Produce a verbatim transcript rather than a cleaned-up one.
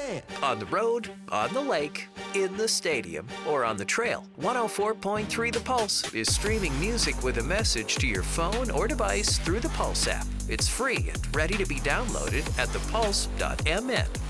it. On the road, on the lake, in the stadium, or on the trail, one oh four point three The Pulse is streaming music with a message to your phone or device through the Pulse app. It's free and ready to be downloaded at the pulse dot m n.